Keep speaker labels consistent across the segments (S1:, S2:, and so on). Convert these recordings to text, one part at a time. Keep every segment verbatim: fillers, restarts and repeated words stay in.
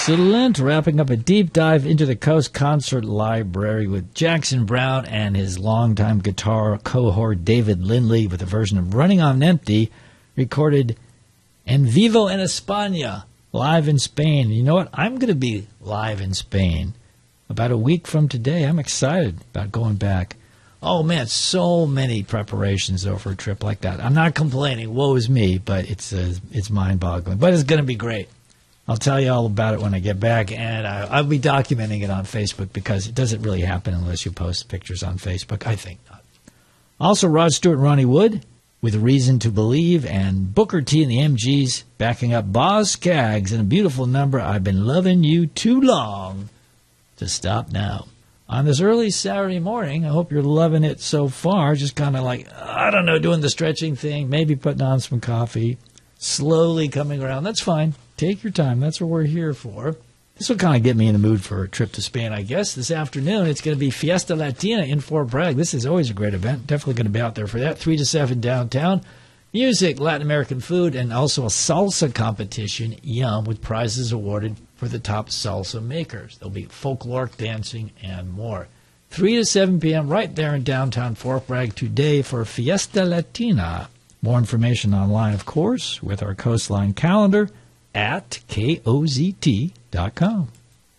S1: Excellent. Wrapping up a deep dive into the Coast Concert Library with Jackson Browne and his longtime guitar cohort David Lindley with a version of Running on Empty, recorded En Vivo en España, live in Spain. You know what? I'm going to be live in Spain about a week from today. I'm excited about going back. Oh, man, so many preparations though for a trip like that. I'm not complaining. Woe is me, but it's uh, it's mind-boggling. But it's going to be great. I'll tell you all about it when I get back, and I, I'll be documenting it on Facebook because it doesn't really happen unless you post pictures on Facebook. I think not. Also, Rod Stewart and Ronnie Wood with Reason to Believe, and Booker T and the M Gs backing up Boz Scaggs in a beautiful number, I've Been Loving You Too Long to Stop Now. On this early Saturday morning, I hope you're loving it so far, just kind of like, I don't know, doing the stretching thing, maybe putting on some coffee, slowly coming around. That's fine. Take your time. That's what we're here for. This will kind of get me in the mood for a trip to Spain, I guess. This afternoon, it's going to be Fiesta Latina in Fort Bragg. This is always a great event. Definitely going to be out there for that. three to seven downtown. Music, Latin American food, and also a salsa competition, yum, with prizes awarded for the top salsa makers. There'll be folkloric dancing and more. three to seven p.m. right there in downtown Fort Bragg today for Fiesta Latina. More information online, of course, with our Coastline calendar at K O Z T dot com.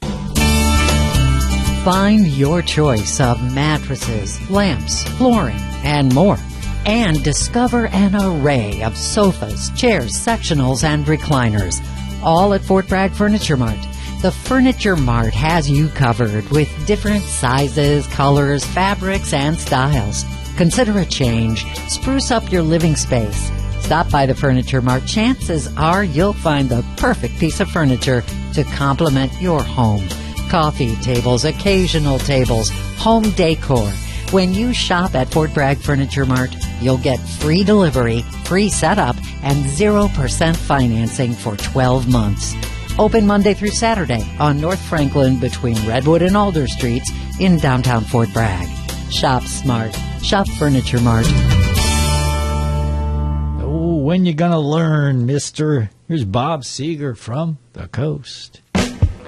S2: Find your choice of mattresses, lamps, flooring, and more. And discover an array of sofas, chairs, sectionals, and recliners. All at Fort Bragg Furniture Mart. The Furniture Mart has you covered with different sizes, colors, fabrics, and styles. Consider a change. Spruce up your living space. Stop by the Furniture Mart. Chances are you'll find the perfect piece of furniture to complement your home. Coffee tables, occasional tables, home decor. When you shop at Fort Bragg Furniture Mart, you'll get free delivery, free setup, and zero percent financing for twelve months. Open Monday through Saturday on North Franklin between Redwood and Alder Streets in downtown Fort Bragg. Shop smart. Shop Furniture Mart.
S1: Oh, when you gonna learn, mister? Here's Bob Seger from the Coast.